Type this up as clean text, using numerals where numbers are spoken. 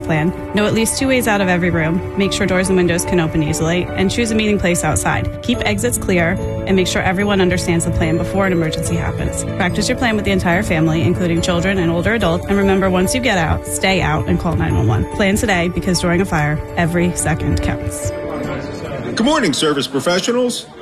plan. Know at least 2 ways out of every room. Make sure doors and windows can open easily. And choose a meeting place outside. Keep exits clear and make sure everyone understands the plan before an emergency happens. Practice your plan with the entire family, including children and older adults. And remember, once you get out, stay out and call 911. Plan today because during a fire, every second counts. Good morning, service professionals.